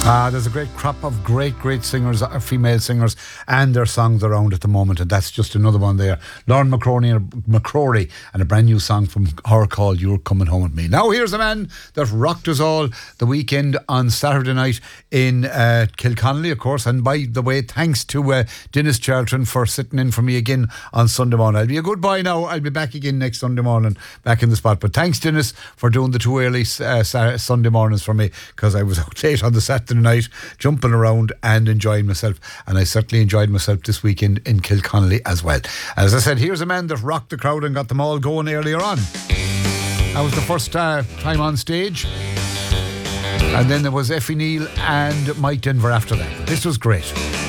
There's a great crop of great singers, female singers, and their songs around at the moment, and that's just another one there. Lauren McCrory, and a brand new song from her called You're Coming Home With Me. Now here's a man that rocked us all the weekend on Saturday night in Kilconnelly, of course, and by the way, thanks to Dennis Charlton for sitting in for me again on Sunday morning. I'll be a good boy now. I'll be back again next Sunday morning, back in the spot. But thanks, Dennis, for doing the two early Sunday mornings for me, because I was out late on the Saturday night jumping around and enjoying myself, and I certainly enjoyed myself this weekend in Kilconnelly as well. As I said, here's a man that rocked the crowd and got them all going earlier on. That was the first time on stage, and then there was Effie Neal and Mike Denver after that. This was great.